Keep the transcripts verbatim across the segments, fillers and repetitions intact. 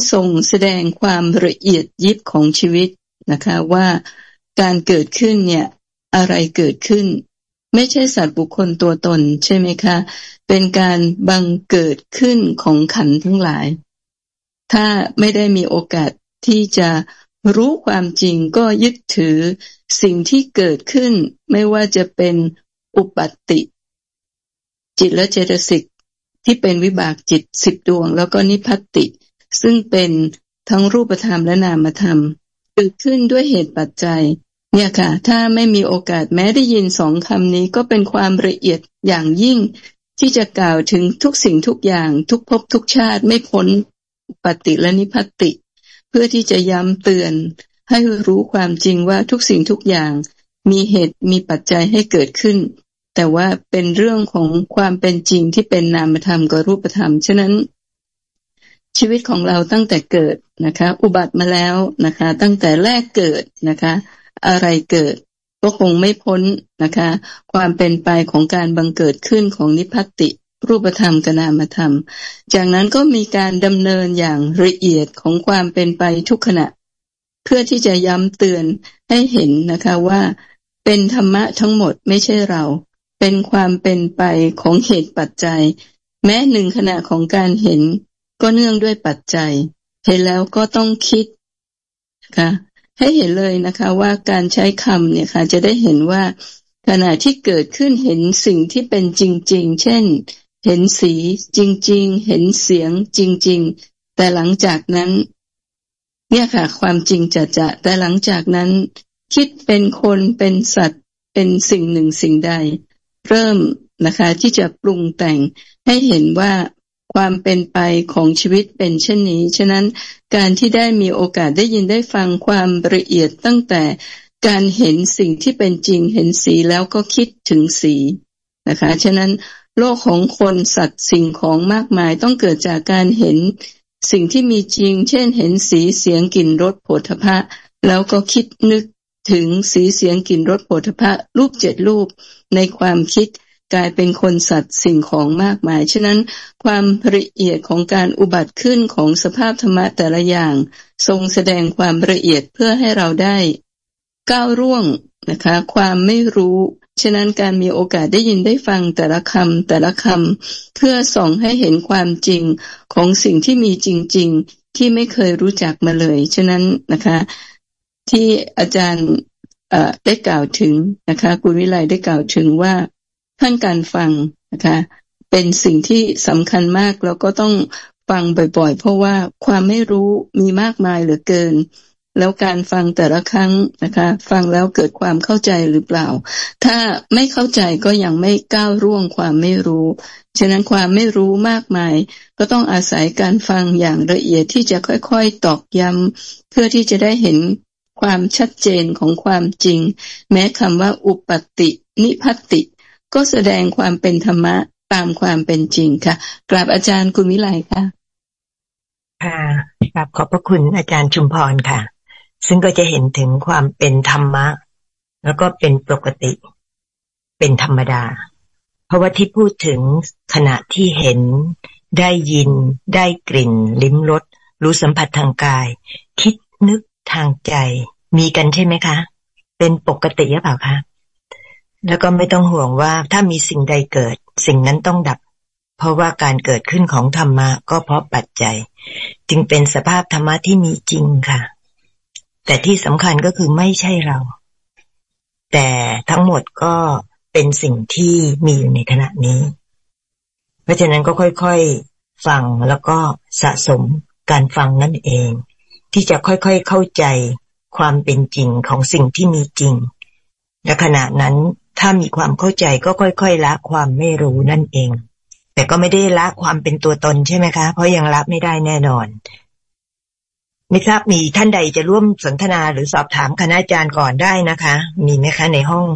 ทรงแสดงความละเอียดยิบของชีวิตนะคะว่าการเกิดขึ้นเนี่ยอะไรเกิดขึ้นไม่ใช่สัตว์บุคคลตัวตนใช่ไหมคะเป็นการบังเกิดขึ้นของขันธ์ทั้งหลายถ้าไม่ได้มีโอกาสที่จะรู้ความจริงก็ยึดถือสิ่งที่เกิดขึ้นไม่ว่าจะเป็นอุปัตติจิตและเจตสิกที่เป็นวิบากจิตสิบดวงแล้วก็นิพพัตติซึ่งเป็นทั้งรูปธรรมและนามธรรมเกิดขึ้นด้วยเหตุปัจจัยเนี่ยค่ะถ้าไม่มีโอกาสแม้ได้ยินสองคำนี้ก็เป็นความละเอียดอย่างยิ่งที่จะกล่าวถึงทุกสิ่งทุกอย่างทุกภพทุกชาติไม่พ้นอุปัตติและนิพพัตติเพื่อที่จะย้ำเตือนให้รู้ความจริงว่าทุกสิ่งทุกอย่างมีเหตุมีปัจจัยให้เกิดขึ้นแต่ว่าเป็นเรื่องของความเป็นจริงที่เป็นนามธรรมกับรูปธรรมฉะนั้นชีวิตของเราตั้งแต่เกิดนะคะอุบัติมาแล้วนะคะตั้งแต่แรกเกิดนะคะอะไรเกิดก็คงไม่พ้นนะคะความเป็นไปของการบังเกิดขึ้นของนิพพัตติรูปธรรมกับนามธรรมจากนั้นก็มีการดำเนินอย่างละเอียดของความเป็นไปทุกขณะเพื่อที่จะย้ำเตือนให้เห็นนะคะว่าเป็นธรรมะทั้งหมดไม่ใช่เราเป็นความเป็นไปของเหตุปัจจัยแม้หนึ่งขณะของการเห็นก็เนื่องด้วยปัจจัยเห็นแล้วก็ต้องคิดนะคะให้เห็นเลยนะคะว่าการใช้คำเนี่ยค่ะจะได้เห็นว่าขณะที่เกิดขึ้นเห็นสิ่งที่เป็นจริงๆเช่นเห็นสีจริงๆเห็นเสียงจริงๆแต่หลังจากนั้นเนี่ยค่ะความจริงจะจะแต่หลังจากนั้นคิดเป็นคนเป็นสัตว์เป็นสิ่งหนึ่งสิ่งใดเริ่มนะคะที่จะปรุงแต่งให้เห็นว่าความเป็นไปของชีวิตเป็นเช่นนี้ฉะนั้นการที่ได้มีโอกาสได้ยินได้ฟังความละเอียดตั้งแต่การเห็นสิ่งที่เป็นจริงเห็นสีแล้วก็คิดถึงสีนะคะฉะนั้นโลกของคนสัตว์สิ่งของมากมายต้องเกิดจากการเห็นสิ่งที่มีจริงเช่นเห็นสีเสียงกลิ่นรสโผฏฐัพพะแล้วก็คิดนึกถึงสีเสียงกลิ่นรสโผฏฐัพพะรูปเจ็ดรูปในความคิดกลายเป็นคนสัตว์สิ่งของมากมายฉะนั้นความละเอียดของการอุบัติขึ้นของสภาพธรรมะแต่ละอย่างทรงแสดงความละเอียดเพื่อให้เราได้ก้าวล่วงนะคะความไม่รู้ฉะนั้นการมีโอกาสได้ยินได้ฟังแต่ละคำแต่ละคำเพื่อส่องให้เห็นความจริงของสิ่งที่มีจริงๆที่ไม่เคยรู้จักมาเลยฉะนั้นนะคะที่อาจารย์ได้กล่าวถึงนะคะคุณวิไลได้กล่าวถึงว่าท่านการฟังนะคะเป็นสิ่งที่สำคัญมากแล้วก็ต้องฟังบ่อยๆเพราะว่าความไม่รู้มีมากมายเหลือเกินแล้วการฟังแต่ละครั้งนะคะฟังแล้วเกิดความเข้าใจหรือเปล่าถ้าไม่เข้าใจก็ยังไม่ก้าวล่วงความไม่รู้ฉะนั้นความไม่รู้มากมายก็ต้องอาศัยการฟังอย่างละเอียดที่จะค่อยๆตอกย้ำเพื่อที่จะได้เห็นความชัดเจนของความจริงแม้คำว่าอุปัตตินิพพัตติก็แสดงความเป็นธรรมะตามความเป็นจริงค่ะกราบอาจารย์คุณวิไลค่ะค่ะกราบขอบพระคุณอาจารย์ชุมพรค่ะซึ่งก็จะเห็นถึงความเป็นธรรมะแล้วก็เป็นปกติเป็นธรรมดาเพราะว่าที่พูดถึงขณะที่เห็นได้ยินได้กลิ่นลิ้มรสรู้สัมผัสทางกายคิดนึกทางใจมีกันใช่ไหมคะเป็นปกติหรือเปล่าคะแล้วก็ไม่ต้องห่วงว่าถ้ามีสิ่งใดเกิดสิ่งนั้นต้องดับเพราะว่าการเกิดขึ้นของธรรมะก็เพราะปัจจัยจึงเป็นสภาพธรรมะที่มีจริงค่ะแต่ที่สำคัญก็คือไม่ใช่เราแต่ทั้งหมดก็เป็นสิ่งที่มีอยู่ในขณะนี้เพราะฉะนั้นก็ค่อยๆฟังแล้วก็สะสมการฟังนั่นเองที่จะค่อยๆเข้าใจความเป็นจริงของสิ่งที่มีจริงและขณะนั้นถ้ามีความเข้าใจก็ค่อยๆละความไม่รู้นั่นเองแต่ก็ไม่ได้ละความเป็นตัวตนใช่ไหมคะเพราะยังละไม่ได้แน่นอนไม่ทราบมีท่านใดจะร่วมสนทนาหรือสอบถามคณาจารย์ก่อนได้นะคะมีไหมคะในห้อง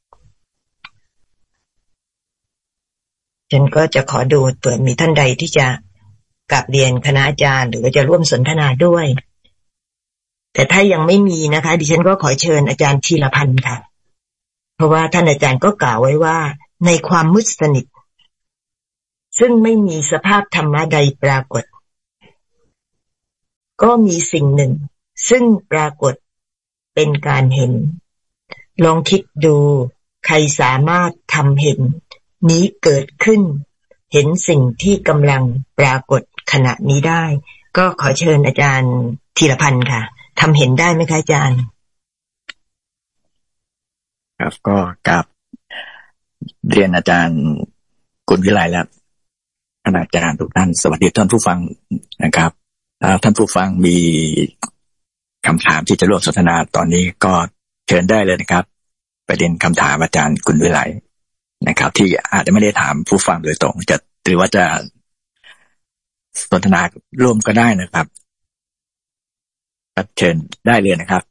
ฉันก็จะขอดูเผื่อมีท่านใดที่จะกลับเรียนคณาจารย์หรือว่าจะร่วมสนทนาด้วยแต่ถ้ายังไม่มีนะคะดิฉันก็ขอเชิญอาจารย์ธีรพันธ์ค่ะเพราะว่าท่านอาจารย์ก็กล่าวไว้ว่าในความมืดสนิทซึ่งไม่มีสภาพธรรมะใดปรากฏก็มีสิ่งหนึ่งซึ่งปรากฏเป็นการเห็นลองคิดดูใครสามารถทำเห็นนี้เกิดขึ้นเห็นสิ่งที่กำลังปรากฏขณะนี้ได้ก็ขอเชิญอาจารย์ธีรพันธ์ค่ะทำเห็นได้ไหมคะอาจารย์ครับก็กราบเรียนอาจารย์กุลวิไลและอาจารย์ทุกท่านสวัสดีท่านผู้ฟังนะครับถ้าท่านผู้ฟังมีคำถามที่จะร่วมสนทนาตอนนี้ก็เชิญได้เลยนะครับประเด็นคำถามอาจารย์กุลวิไลนะครับที่อาจจะไม่ได้ถามผู้ฟังโดยตรงจะหรือว่าจะสนทนาร่วมก็ได้นะครับเชิญได้เลยนะครับ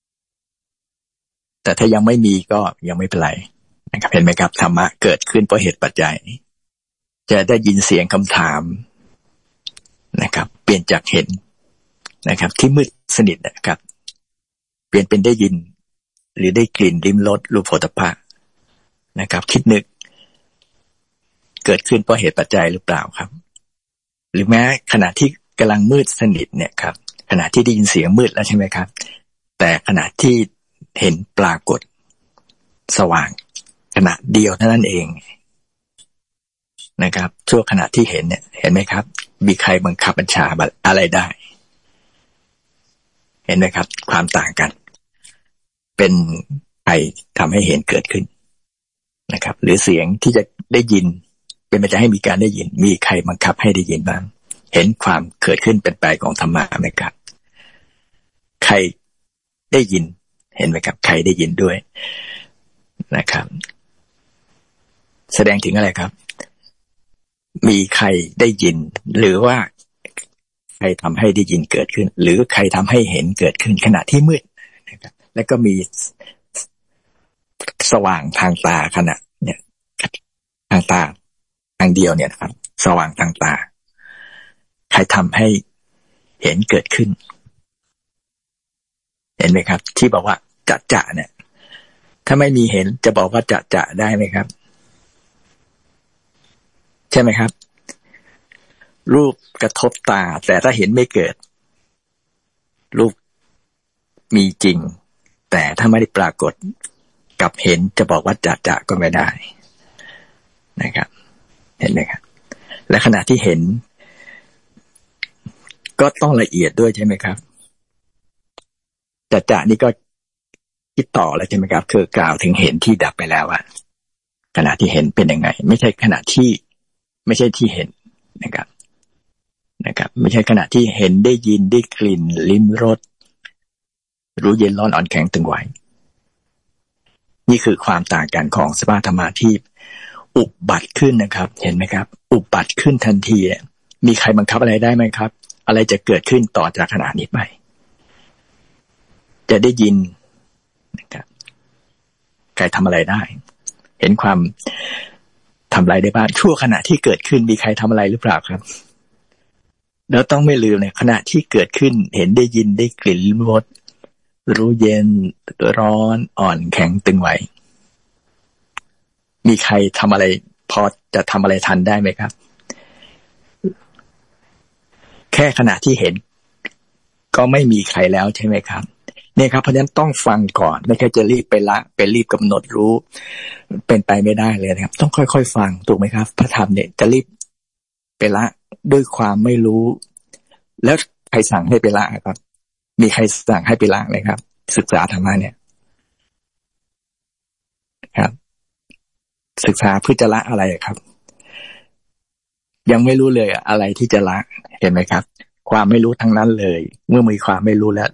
แต่ถ้ายังไม่มีก็ยังไม่เป็นไรนะครับเห็นไหมครับธรรมะเกิดขึ้นเพราะเหตุปัจจัยจะได้ยินเสียงคำถามนะครับเปลี่ยนจากเห็นนะครับที่มืดสนิทนะครับเปลี่ยนเป็นได้ยินหรือได้กลิ่นลิ้มรสรูปโผฏฐัพพะนะครับคิดนึกเกิดขึ้นเพราะเหตุปัจจัยหรือเปล่าครับหรือแม้ขณะที่กำลังมืดสนิทเนี่ยครับขณะที่ได้ยินเสียงมืดแล้วใช่ไหมครับแต่ขณะที่เห็นปรากฏสว่างขณะเดียวเท่านั้นเองนะครับชั่วขณะที่เห็นเนี่ยเห็นไหมครับมีใครบังคับบัญชาอะไรได้เห็นไหมครับความต่างกันเป็นใครทำให้เห็นเกิดขึ้นนะครับหรือเสียงที่จะได้ยินเป็นไปจะให้มีการได้ยินมีใครบังคับให้ได้ยินบ้างเห็นความเกิดขึ้นเป็นไปของธรรมะไหมครับใครได้ยินเห็นไหมครับใครได้ยินด้วยนะครับแสดงถึงอะไรครับมีใครได้ยินหรือว่าใครทำให้ได้ยินเกิดขึ้นหรือใครทำให้เห็นเกิดขึ้นขณะที่มืดนะครับแล้วก็มีสว่างทางตาขณะเนี่ยทางตาทางเดียวเนี่ยนะครับสว่างทางตาใครทำให้เห็นเกิดขึ้นเห็นไหมครับที่บอกว่าจะจะเนี่ยถ้าไม่มีเห็นจะบอกว่าจะจะได้ไหมครับใช่ไหมครับรูปกระทบตาแต่ถ้าเห็นไม่เกิดรูปมีจริงแต่ถ้าไม่ได้ปรากฏกับเห็นจะบอกว่าจะจะก็ไม่ได้นะครับเห็นไหมครับและขณะที่เห็นก็ต้องละเอียดด้วยใช่ไหมครับจะจะนี่ก็คิดต่อแล้วใช่ไหมครับคือกล่าวถึงเห็นที่ดับไปแล้วอะขณะที่เห็นเป็นยังไงไม่ใช่ขณะที่ไม่ใช่ที่เห็นนะครับนะครับไม่ใช่ขณะที่เห็นได้ยินได้กลิ่นลิ้มรสรู้เย็นร้อนอ่อนแข็งตึงไหวนี่คือความต่างกันของสภาวะธรรมะที่อุบัติขึ้นนะครับเห็นไหมครับอุบัติขึ้นทันทีมีใครบังคับอะไรได้ไหมครับอะไรจะเกิดขึ้นต่อจากขณะนี้ไปจะได้ยินนะครับใครทำอะไรได้เห็นความทำอะไรได้บ้างชั่วขณะที่เกิดขึ้นมีใครทำอะไรหรือเปล่าครับแล้วต้องไม่ลืมในขณะที่เกิดขึ้นเห็นได้ยินได้กลิ่นลิ้มรสรู้เย็นร้อนอ่อนแข็งตึงไหวมีใครทำอะไรพอจะทำอะไรทันได้ไหมครับแค่ขณะที่เห็นก็ไม่มีใครแล้วใช่ไหมครับเนี่ยครับเพราะฉะนั้นต้องฟังก่อนไม่ใช่จะรีบไปละไปรีบกำหนดรู้เป็นไปไม่ได้เลยนะครับต้องค่อยๆฟังถูกไหมครับพระธรรมเนี่ยจะรีบไปละด้วยความไม่รู้แล้วใครสั่งให้ไปละครับมีใครสั่งให้ไปละไหมครับศึกษาธรรมะเนี่ยครับศึกษาเพื่อจะละอะไรครับยังไม่รู้เลยอะไรที่จะละเห็นไหมครับความไม่รู้ทั้งนั้นเลยเมื่อมีความไม่รู้แล้ว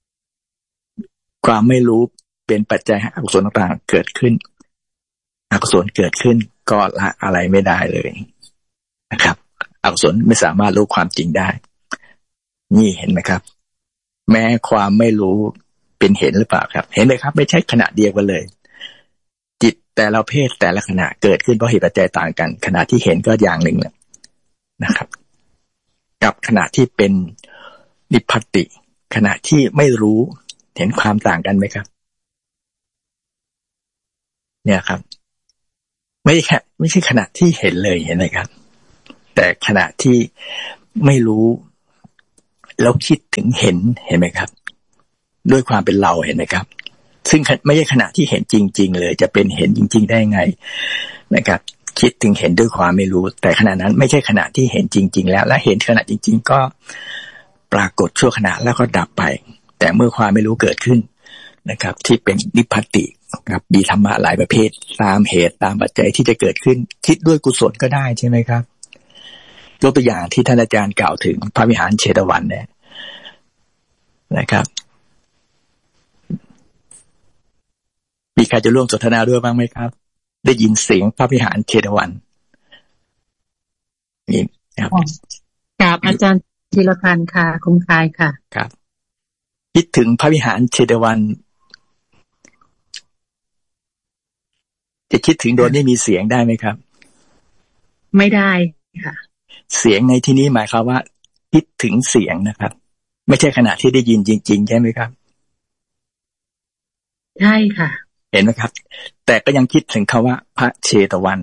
ความไม่รู้เป็นปัจจัยให้อกุศลต่างๆเกิดขึ้นอกุศลเกิดขึ้นก็ละอะไรไม่ได้เลยนะครับอกุศลไม่สามารถรู้ความจริงได้นี่เห็นไหมครับแม้ความไม่รู้เป็นเห็นหรือเปล่าครับเห็นไหมครับไม่ใช่ขณะเดียวกันเลยจิตแต่ละเพศแต่ละขณะเกิดขึ้นเพราะเหตุปัจจัยต่างกันขณะที่เห็นก็อย่างหนึ่งนะครับกับขณะที่เป็นนิพพติขณะที่ไม่รู้เห็นความต่างกันไหมครับเนี่ยครับไม่ใช่ไม่ใช่ขณะที่เห็นเลยเห็นไหมครับแต่ขณะที่ไม่รู้แล้วคิดถึงเห็นเห็นไหมครับด้วยความเป็นเราเห็นไหมครับซึ่งไม่ใช่ขณะที่เห็นจริงๆเลยจะเป็นเห็นจริงๆได้ไงนะครับคิดถึงเห็นด้วยความไม่รู้แต่ขณะนั้นไม่ใช่ขณะที่เห็นจริงๆแล้วและเห็นขณะจริงๆก็ปรากฏชั่วขณะแล้วก็ดับไปแต่เมื่อความไม่รู้เกิดขึ้นนะครับที่เป็นนิพพติครับมีธรรมะหลายประเภทตามเหตุตามปัจจัยที่จะเกิดขึ้นคิดด้วยกุศลก็ได้ใช่ไหมครับยกตัวอย่างที่ท่านอาจารย์กล่าวถึงพระวิหารเชตวันเนี่ยนะครับมีใครจะร่วมสนทนาด้วยบ้างไหมครับได้ยินเสียงพระวิหารเชตวันนี่ครับกราบอาจารย์ธีรพันธ์ค่ะคุ้มคายค่ะครับคิดถึงพระวิหารเชตวันจะคิดถึงโดยไม่มีเสียงได้ไหมครับไม่ได้ค่ะเสียงในที่นี้หมายความว่าคิดถึงเสียงนะครับไม่ใช่ขณะที่ได้ยินจริงๆใช่ไหมครับใช่ค่ะเห็นไหมครับแต่ก็ยังคิดถึงคำว่าพระเชตวัน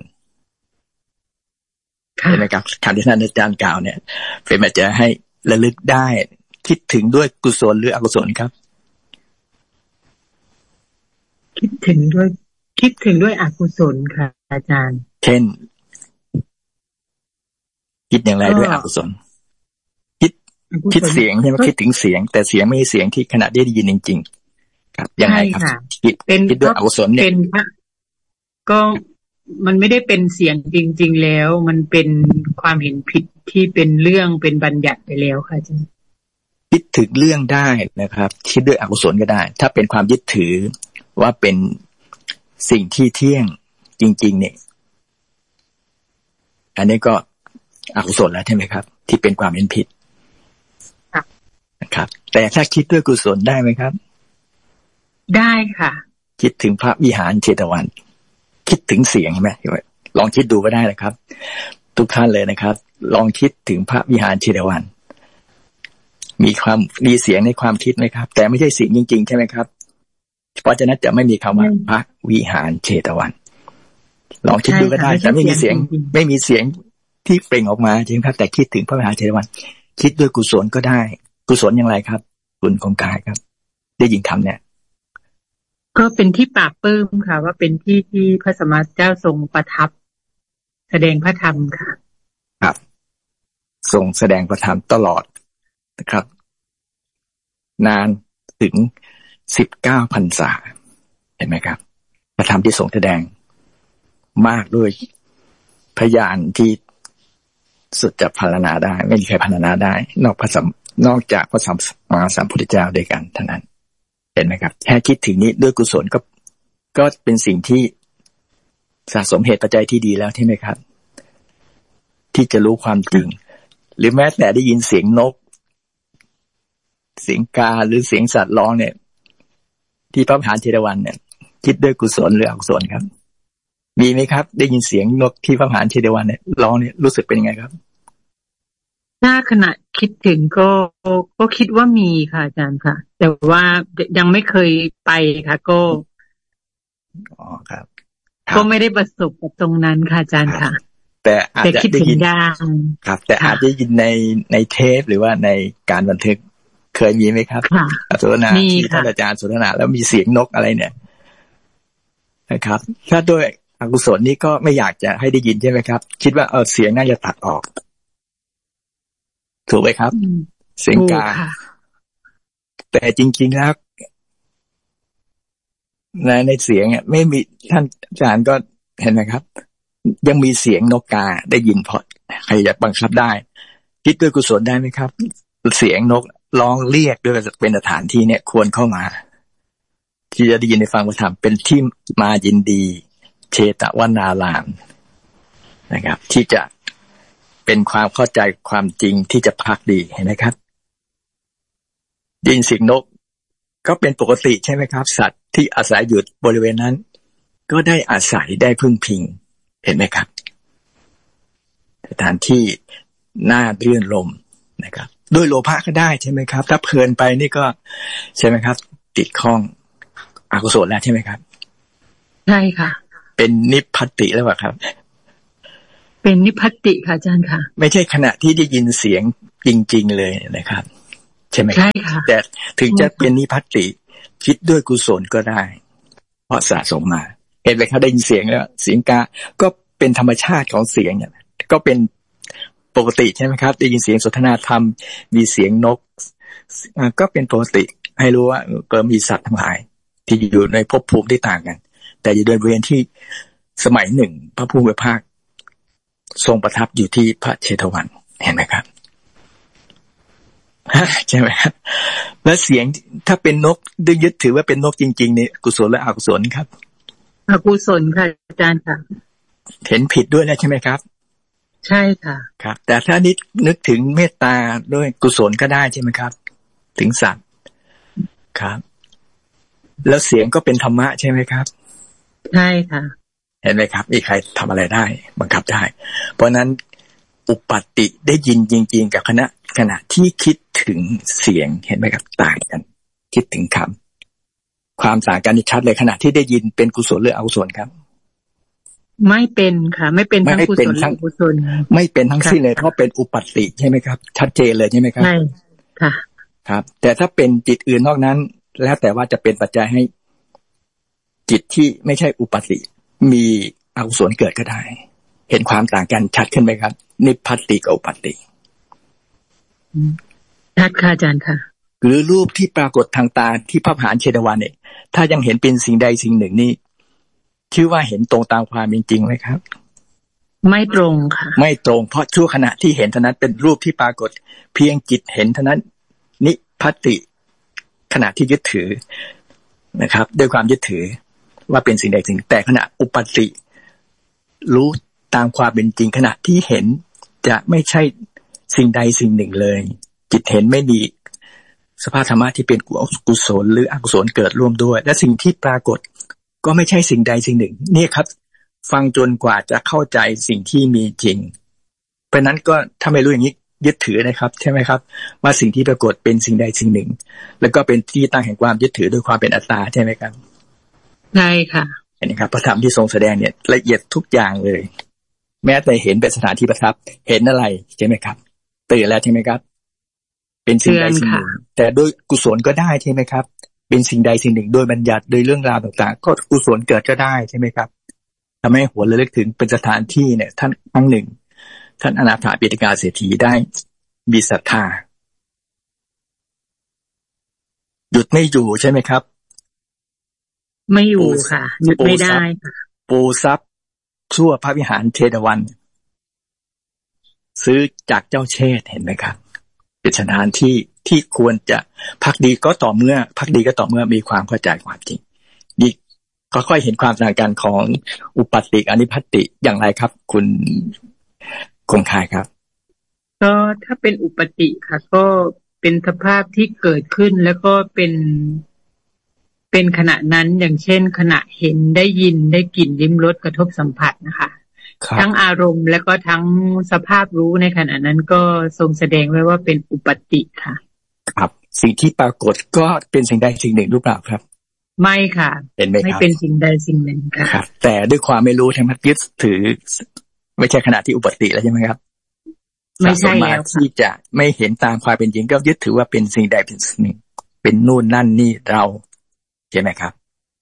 เห็นไหมครับคำที่ท่านอาจารย์กล่าวเนี่ยเป็นมาจะให้ระลึกได้คิดถึงด้วยกุศลหรืออกุศลครับคิดถึงด้วยคิดถึงด้วยอกุศลค่ะอาจารย์เช่นคิดอย่างไรด้วยอกุศลคิดคิดเสียงใช่ไหมคิดถึงเสียงแต่เสียงไม่ใช่เสียงที่ขณะได้ยินจริงๆครับยังไงครับคิดคิดด้วยอกุศลเนี่ยก็มันไม่ได้เป็นเสียงจริงๆแล้วมันเป็นความเห็นผิดที่เป็นเรื่องเป็นบัญญัติไปแล้วค่ะอาจารย์คิดถึงเรื่องได้นะครับคิดด้วยอกุศลก็ได้ถ้าเป็นความยึดถือว่าเป็นสิ่งที่เที่ยงจริงๆเนี่ยอันนี้ก็อกุศลแล้วใช่ไหมครับที่เป็นความเห็นผิดนะครับแต่ถ้าคิดด้วยกุศลได้ไหมครับได้ค่ะคิดถึงพระวิหารเชตวันคิดถึงเสียงใช่ไหมลองคิดดูก็ได้นะครับทุกท่านเลยนะครับลองคิดถึงพระวิหารเชตวันมีความมีเสียงในความคิดไหมครับแต่ไม่ใช่เสียงจริงๆใช่ไหมครับเพราะฉะนั้นจะไม่มีคำว่าพระวิหารเชตวันลองคิดดูก็ได้แต่ไม่มีเสียงไม่มีเสียงที่เปล่งออกมาจริงครับแต่คิดถึงพระวิหารเชตวันคิดด้วยกุศลก็ได้กุศลอย่างไรครับคุณคงกายครับได้ยินคำเนี่ยก็เป็นที่ปราบปลื้มค่ะว่าเป็นที่ที่พระสัมมาสัมพุทธเจ้าทรงประทับแสดงพระธรรมค่ะครับทรงแสดงพระธรรมตลอดนะครับนานถึงสิบเก้าพรรษาเห็นไหมครับพระธรรมที่ทรงแสดงมากด้วยพยานที่สุดจะพรรณนาได้ไม่มีใครพรรณนาได้นอกพระสัมนอกจากพระสัมมาสัมพุทธเจ้าด้วยกันเท่านั้นเห็นไหมครับแค่คิดถึงนี้ด้วยกุศลก็ก็เป็นสิ่งที่สะสมเหตุปัจจัยที่ดีแล้วใช่ไหมครับที่จะรู้ความจริงหรือแม้แต่ได้ยินเสียงนกเสียงกาหรือเสียงสัตว์ร้องเนี่ยที่พระวิหารเชตวันเนี่ยคิดด้วยกุศลหรืออกุศลครับมีไหมครับได้ยินเสียงนกที่พระวิหารเชตวันเนี่ยร้องเนี่ยรู้สึกเป็นยังไงครับถ้าขณะคิดถึงก็ก็คิดว่ามีค่ะอาจารย์ค่ะแต่ว่ายังไม่เคยไปค่ะก็อ๋อครับก็ไม่ได้ประสบกับตรงนั้นค่ะอาจารย์ค่ะแต่อาจจะได้ยินครับแต่อาจจะได้ยินในในเทปหรือว่าในการบันทึกเคยมีไหมครับสนทนาที่ท่านอาจารย์สนทนาแล้วมีเสียงนกอะไรเนี่ยนะครับถ้าด้วยอกุศลนี้ก็ไม่อยากจะให้ได้ยินใช่ไหมครับคิดว่าเออเสียงน่าจะตัดออกถูกไหมครับเสียงกาแต่จริงๆแล้วในในเสียงเนี่ยไม่มีท่านอาจารย์ก็เห็นไหมครับยังมีเสียงนกกาได้ยินพอใครจะบังคับได้คิดด้วยกุศลได้ไหมครับเสียงนกร้องเรียกด้วยเป็นสถานที่เนี่ยควรเข้ามาที่จะได้ยินในฟังพระธรรมเป็นที่มายินดีเชตวนารามนะครับที่จะเป็นความเข้าใจความจริงที่จะพักดีเห็นไหมครับยินเสียงนกก็เป็นปกติใช่ไหมครับสัตว์ที่อาศัยอยู่บริเวณนั้นก็ได้อาศัยได้พึ่งพิงเห็นไหมครับสถานที่น่ารื่นรมย์นะครับด้วยโลภะก็ได้ใช่ไหมครับถ้าเพลินไปนี่ก็ใช่ไหมครับติดข้องอกุศลแล้วใช่ไหมครับใช่ค่ะเป็นนิพพติแล้วป่ะครับเป็นนิพพติค่ะอาจารย์ค่ะไม่ใช่ขณะที่ได้ยินเสียงจริงๆเลยนะครับช่ไหมใช่ค่ะแต่ถึงจะเป็นนิพพัตติคิดด้วยกุศลก็ได้เพราะสะสมมาเห็นไหมครับได้ยินเสียงแล้วเสียงกาก็เป็นธรรมชาติของเสียงเนี่ยก็เป็นปกติใช่ไหมครับได้ยินเสียงสนทนาธรรมมีเสียงนกก็เป็นปกติให้รู้ว่าก็มีสัตว์ทั้งหลายที่อยู่ในภพภูมิที่ต่างกันแต่อยู่ในบริเวณที่สมัยหนึ่งพระผู้มีพระภาคทรงประทับอยู่ที่พระเชตวันเห็นไหมครับใช่ไหมครับแล้วเสียงถ้าเป็นนกดึงยึดถือว่าเป็นนกจริงๆนี่กุศลและอกุศลครับอกุศลค่ะอาจารย์ค่ะเห็นผิดด้วยแล้วใช่ไหมครับใช่ค่ะครับแต่ถ้านิดนึกถึงเมตตาด้วยกุศลก็ได้ใช่ไหมครับถึงสัตว์ครับแล้วเสียงก็เป็นธรรมะใช่ไหมครับใช่ค่ะเห็นไหมครับมีใครทำอะไรได้บังคับได้เพราะนั้นอุปัตติได้ยินจริงๆกับขณะขณะที่คิดถึงเสียงเห็นไหมครับต่างกันคิดถึงคำความต่างกันชัดเลยขณะที่ได้ยินเป็นกุศลหรืออกุศลครับไม่เป็นค่ะไม่เป็นทั้งกุศลและอกุศลไม่เป็นทั้งสิ้นเลยเพราะเป็นอุปัตติใช่ไหมครับชัดเจนเลยใช่ไหมครับใช่ค่ะครับแต่ถ้าเป็นจิตอื่นนอกนั้นแล้วแต่ว่าจะเป็นปัจจัยให้จิตที่ไม่ใช่อุปัตติมีอกุศลเกิดก็ได้เห็นความต่างกันชัดขึ้นไหมครับนิพพัตติกับอุปัตติชัดค่ะอาจารย์ค่ะหรือรูปที่ปรากฏทางตาที่พระมหาเชตวันเนี่ยถ้ายังเห็นเป็นสิ่งใดสิ่งหนึ่งนี่ชื่อว่าเห็นตรงตามความเป็นจริงไหมครับไม่ตรงค่ะไม่ตรงเพราะชั่วขณะที่เห็นเท่านั้นเป็นรูปที่ปรากฏเพียงจิตเห็นเท่านั้นนิพพัตติขณะที่ยึดถือนะครับด้วยความยึดถือว่าเป็นสิ่งใดสิ่งแต่ขณะอุปัตติรู้ตามความเป็นจริงขณะที่เห็นจะไม่ใช่สิ่งใดสิ่งหนึ่งเลยจิตเห็นไม่มีสภาพธรรมะที่เป็นกุศลหรืออกุศลเกิดร่วมด้วยและสิ่งที่ปรากฏก็ไม่ใช่สิ่งใดสิ่งหนึ่งนี่ครับฟังจนกว่าจะเข้าใจสิ่งที่มีจริงเพราะนั้นก็ถ้าไม่รู้อย่างนี้ยึดถือนะครับใช่ไหมครับว่าสิ่งที่ปรากฏเป็นสิ่งใดสิ่งหนึ่งแล้วก็เป็นที่ตั้งแห่งความยึดถือด้วยความเป็นอัตตาใช่ไหมครับใช่ค่ะเห็นไหมครับพระธรรมที่ทรงแสดงเนี่ยละเอียดทุกอย่างเลยแม้แต่เห็นเป็นสถานที่ประทับเห็นอะไรใช่ไหมครับตื่นแล้วใช่ไหมครับเป็นสิ่งใดสิ่งหนึ่งแต่โดยกุศลก็ได้ใช่ไหมครับเป็นสิ่งใดสิ่งหนึ่งโดยบัญญัติโดยเรื่องราวต่างๆก็กุศลเกิดก็ได้ใช่ไหมครับทำให้หัวระลึกถึงเป็นสถานที่เนี่ยท่านครั้งหนึ่งท่านอนาถปิฎกเศรษฐีได้มีศรัทธาหยุดไม่อยู่ใช่ไหมครับไม่อยู่ค่ะหยุดไม่ได้ค่ะปูทรัพย์ชั่วพระวิหารเชตวันซื้อจากเจ้าเชษเห็นไหมครับเป็นสถานที่ที่ควรจะพักดีก็ต่อเมื่อพักดีก็ต่อเมื่อมีความเข้าใจความจริงดีก็ค่อยเห็นความต่างกันของอุปัตติอนิพพัตติอย่างไรครับคุณคงคายครับก็ถ้าเป็นอุปัตติค่ะก็เป็นสภาพที่เกิดขึ้นแล้วก็เป็นเป็นขณะนั้นอย่างเช่นขณะเห็นได้ยินได้กลิ่นลิ้มรสกระทบสัมผัสนะคะทั้งอารมณ์และก็ทั้งสภาพรู้ในขณะนั้นก็ทรงแสดงไว้ว่าเป็นอุปัตติค่ะครับสิ่งที่ปรากฏก็เป็นสิ่งใดสิ่งหนึ่งหรือเปล่าครับไม่ค่ะเห็นไหมครับไม่เป็นสิ่งใดสิ่งหนึ่งค่ะครับแต่ด้วยความไม่รู้ใช่ไหมยึดถือไม่ใช่ขณะที่อุปัตติแล้วใช่ไหมครับไม่ใช่แล้วที่จะไม่เห็นตามความเป็นจริงก็ยึดถือว่าเป็นสิ่งใดเป็นสิ่งหนึ่งเป็นนู่นนั่นนี่เราใช่ไหมครับ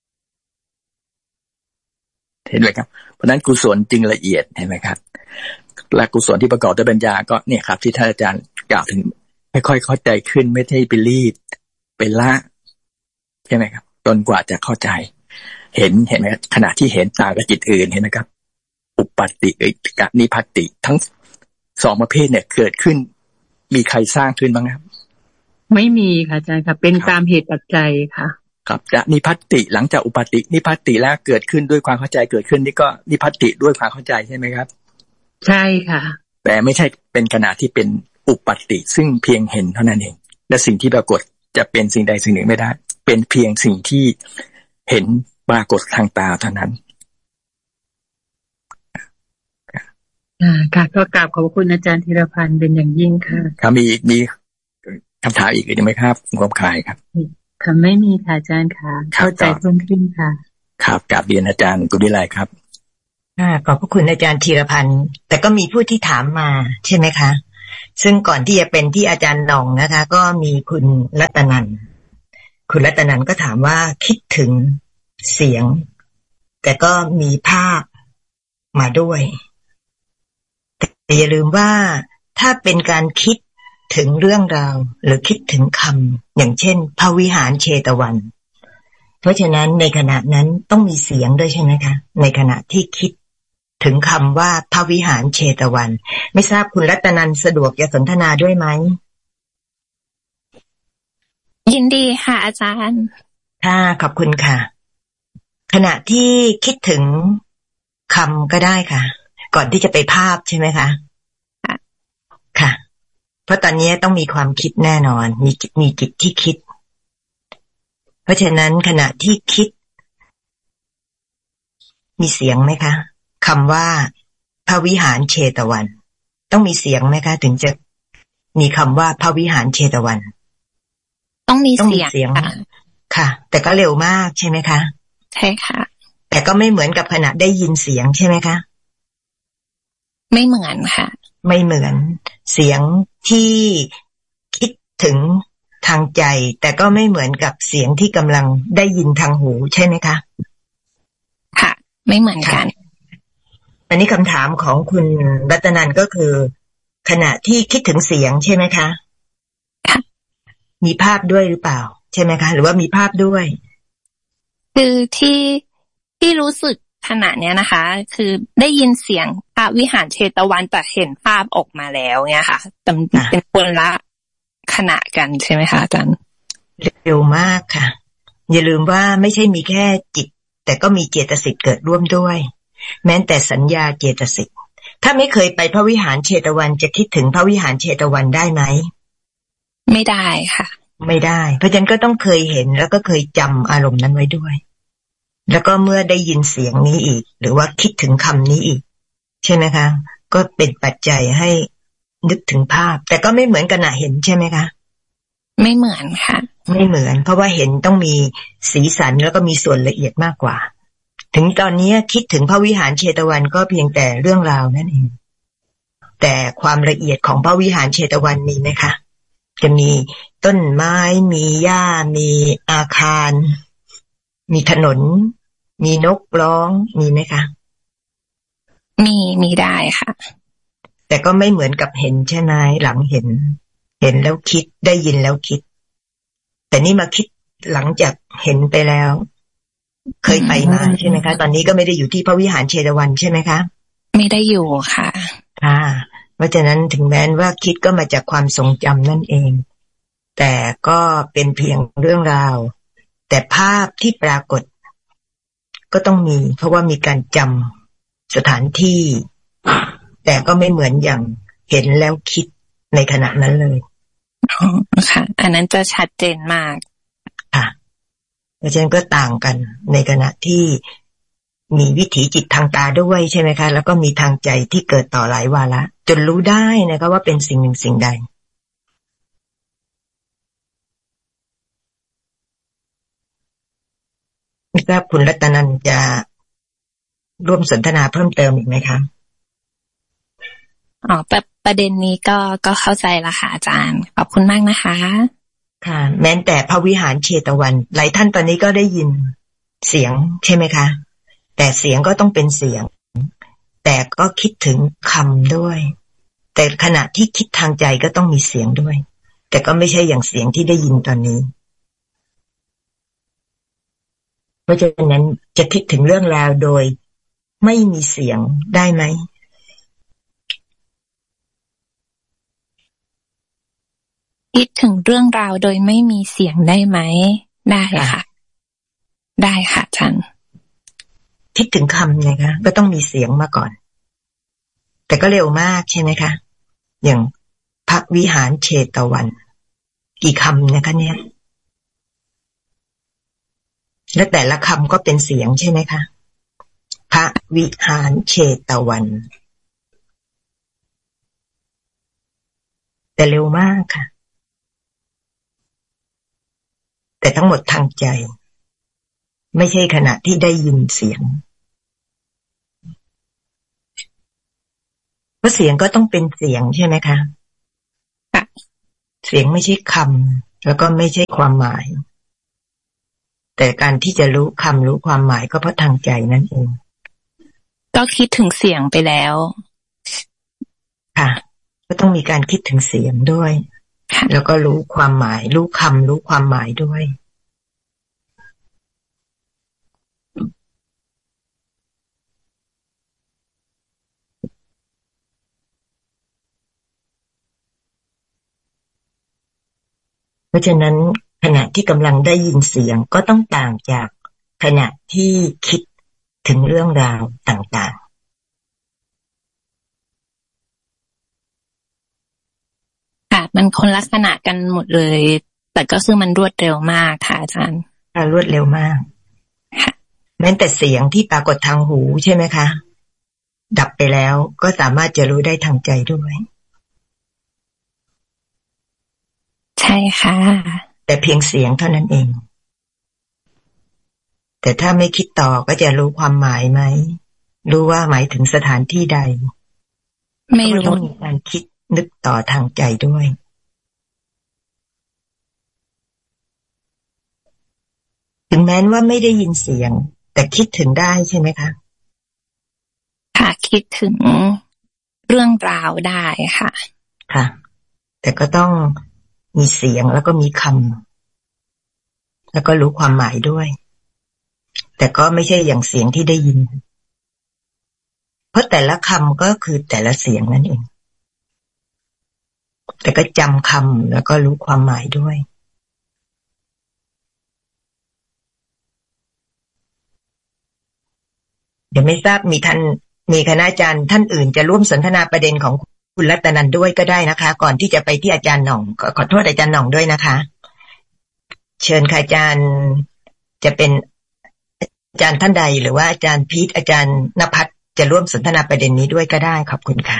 เห็นไหมครับเพราะนั้นกุศลจึงละเอียดเห็นไหมครับและกุศลที่ประกอบด้วยปัญญาก็เนี่ยครับที่ท่านอาจารย์กล่าวถึงค่อยๆเข้าใจขึ้นไม่ใช่ไปรีดไปละใช่ไหมครับจนกว่าจะเข้าใจเห็นเห็นไหมขณะที่เห็นต่างกับจิตอื่นเห็นไหมครับอุปัตติกับนิพพัตติทั้งสองประเภทเนี่ยเกิดขึ้นมีใครสร้างขึ้นบ้างครับไม่มีค่ะอาจารย์ค่ะเป็นตามเหตุปัจจัยค่ะครับจะนิพพัตติหลังจากอุปัตตินิพพัตติแล้วเกิดขึ้นด้วยความเข้าใจเกิดขึ้นนี่ก็นิพพัตติด้วยความเข้าใจใช่ไหมครับใช่ค่ะแต่ไม่ใช่เป็นขณะที่เป็นอุปัตติซึ่งเพียงเห็นเท่านั้นเองและสิ่งที่ปรากฏจะเป็นสิ่งใดสิ่งหนึ่งไม่ได้เป็นเพียงสิ่งที่เห็นปรากฏทางตาเท่านั้นอ่าค่ะก็กราบขอบคุณอาจารย์ธีรพันธ์เป็นอย่างยิ่งค่ะครับมีมีคำถามอีกหรือไม่ครับคุณกำคายครับค่ะไม่มีค่ะอาจารย์ค่ะเข้าใจเพิ่มขึ้นค่ะครับกราบเรียนอาจารย์กุฎิไลครับอ่าขอบพระคุณอาจารย์ธีรพันธ์แต่ก็มีผู้ที่ถามมาใช่ไหมคะซึ่งก่อนที่จะเป็นที่อาจารย์หน่องนะคะก็มีคุณรัตนันคุณรัตนันก็ถามว่าคิดถึงเสียงแต่ก็มีภาพมาด้วยแต่อย่าลืมว่าถ้าเป็นการคิดถึงเรื่องราวหรือคิดถึงคำอย่างเช่นพระวิหารเชตวันเพราะฉะนั้นในขณะนั้นต้องมีเสียงด้วยใช่ไหมคะในขณะที่คิดถึงคำว่าพระวิหารเชตวันไม่ทราบคุณรัตนันสะดวกจะสนทนาด้วยไหมยินดีค่ะอาจารย์ค่ะขอบคุณค่ะขณะที่คิดถึงคำก็ได้ค่ะก่อนที่จะไปภาพใช่ไหมคะค่ะค่ะเพราะตอนนี้ต้องมีความคิดแน่นอนมีมีจิตที่คิดเพราะฉะนั้นขณะที่คิดมีเสียงไหมคะคำว่าพระวิหารเชตวันต้องมีเสียงไหมคะถึงจะมีคำว่าพระวิหารเชตวันต้องมีเสียงค่ะค่ะแต่ก็เร็วมากใช่ไหมคะใช่ค่ะแต่ก็ไม่เหมือนกับขณะได้ยินเสียงใช่ไหมคะไม่เหมือนค่ะไม่เหมือนเสียงที่คิดถึงทางใจแต่ก็ไม่เหมือนกับเสียงที่กำลังได้ยินทางหูใช่ไหมคะค่ะไม่เหมือนกันอันนี้คำถามของคุณรัตนันก็คือขณะที่คิดถึงเสียงใช่ไหมคะค่ะมีภาพด้วยหรือเปล่าใช่ไหมคะหรือว่ามีภาพด้วยคือที่ที่รู้สึกขณะเนี้ยนะคะคือได้ยินเสียงพระวิหารเชตวันแต่เห็นภาพออกมาแล้วเนี่ยค่ะแต่เป็นคนละขณะกันใช่ไหมคะอาจารย์เร็วมากค่ะอย่าลืมว่าไม่ใช่มีแค่จิตแต่ก็มีเจตสิกเกิดร่วมด้วยแม้แต่สัญญาเจตสิกถ้าไม่เคยไปพระวิหารเชตวันจะคิดถึงพระวิหารเชตวันได้ไหมไม่ได้ค่ะไม่ได้เพราะฉะนั้นก็ต้องเคยเห็นแล้วก็เคยจำอารมณ์นั้นไว้ด้วยแล้วก็เมื่อได้ยินเสียงนี้อีกหรือว่าคิดถึงคำนี้อีกใช่ไหมคะก็เป็นปัจจัยให้นึกถึงภาพแต่ก็ไม่เหมือนกันนะเห็นใช่ไหมคะไม่เหมือนค่ะไม่เหมือนเพราะว่าเห็นต้องมีสีสันแล้วก็มีส่วนละเอียดมากกว่าถึงตอนนี้คิดถึงพระวิหารเชตวันก็เพียงแต่เรื่องราวนั่นเองแต่ความละเอียดของพระวิหารเชตวันมีไหมคะจะมีต้นไม้มีหญ้ามีอาคารมีถนนมีนกร้องมีไหมคะมีมีได้ค่ะแต่ก็ไม่เหมือนกับเห็นใช่ไหมหลังเห็นเห็นแล้วคิดได้ยินแล้วคิดแต่นี่มาคิดหลังจากเห็นไปแล้วเคยไปมาใช่ไหมคะตอนนี้ก็ไม่ได้อยู่ที่พระวิหารเชตวันใช่ไหมคะไม่ได้อยู่ค่ะค่ะเพราะฉะนั้นถึงแม้ว่าคิดก็มาจากความทรงจำนั่นเองแต่ก็เป็นเพียงเรื่องราวแต่ภาพที่ปรากฏก็ต้องมีเพราะว่ามีการจำสถานที่แต่ก็ไม่เหมือนอย่างเห็นแล้วคิดในขณะนั้นเลยอ๋อค่ะอันนั้นจะชัดเจนมากค่ะเพราะฉะนั้นก็ต่างกันในขณะที่มีวิถีจิตทางตาด้วยใช่ไหมคะแล้วก็มีทางใจที่เกิดต่อหลายวาระจนรู้ได้นะคะว่าเป็นสิ่งหนึ่งสิ่งใดไม่ทราบคุณรัตนันจะร่วมสนทนาเพิ่มเติมอีกไหมคะอ๋อประประเด็นนี้ก็ก็เข้าใจละค่ะอาจารย์ขอบคุณมากนะคะค่ะแม้แต่พระวิหารเชตวันหลายท่านตอนนี้ก็ได้ยินเสียงใช่ไหมคะแต่เสียงก็ต้องเป็นเสียงแต่ก็คิดถึงคำด้วยแต่ขณะที่คิดทางใจก็ต้องมีเสียงด้วยแต่ก็ไม่ใช่อย่างเสียงที่ได้ยินตอนนี้เพราะฉะนั้นจะคิดถึงเรื่องราวโดยไม่มีเสียงได้ไหมคิดถึงเรื่องราวโดยไม่มีเสียงได้ไหมได้ค่ะได้ค่ะอาจารย์คิดถึงคำไงคะก็ต้องมีเสียงมาก่อนแต่ก็เร็วมากใช่ไหมคะอย่างพระวิหารเชตวันกี่คำนะคะเนี่ยและแต่ละคำก็เป็นเสียงใช่ไหมคะพระวิหารเชตวันแต่เร็วมากค่ะแต่ทั้งหมดทางใจไม่ใช่ขณะที่ได้ยินเสียงเพราะเสียงก็ต้องเป็นเสียงใช่ไหมคะเสียงไม่ใช่คำแล้วก็ไม่ใช่ความหมายแต่การที่จะรู้คำรู้ความหมายก็เพราะทางใจนั่นเองก็คิดถึงเสียงไปแล้วค่ะก็ต้องมีการคิดถึงเสียงด้วยแล้วก็รู้ความหมายรู้คำรู้ความหมายด้วยเพราะฉะนั้นขณะที่กำลังได้ยินเสียงก็ต้องต่างจากขณะที่คิดถึงเรื่องราวต่างๆค่ะมันคนลักษณะกันหมดเลยแต่ก็คือมันรวดเร็วมากค่ะอาจารย์ค่ะรวดเร็วมากค่ะแม้แต่เสียงที่ปรากฏทางหูใช่ไหมคะดับไปแล้วก็สามารถจะรู้ได้ทางใจด้วยใช่ค่ะแต่เพียงเสียงเท่านั้นเองแต่ถ้าไม่คิดต่อก็จะรู้ความหมายไหมรู้ว่าหมายถึงสถานที่ใดไม่รู้ต้องมีการคิดนึกต่อทางใจด้วยถึงแม้ว่าไม่ได้ยินเสียงแต่คิดถึงได้ใช่ไหมคะค่ะคิดถึงเรื่องราวได้ค่ะค่ะแต่ก็ต้องมีเสียงแล้วก็มีคำแล้วก็รู้ความหมายด้วยแต่ก็ไม่ใช่อย่างเสียงที่ได้ยินเพราะแต่ละคำก็คือแต่ละเสียงนั่นเองแต่ก็จำคำแล้วก็รู้ความหมายด้วยเดี๋ยวไม่ทราบมีท่านมีคณาจารย์ท่านอื่นจะร่วมสนทนาประเด็นของคุณรัตนันด้วยก็ได้นะคะก่อนที่จะไปที่อาจารย์หน่องขอโทษอาจารย์หน่องด้วยนะคะเชิญค่ะอาจารย์จะเป็นอาจารย์ท่านใดหรือว่าอาจารย์พีทอาจารย์ณภัทรจะร่วมสนทนาประเด็นนี้ด้วยก็ได้ขอบคุณค่ะ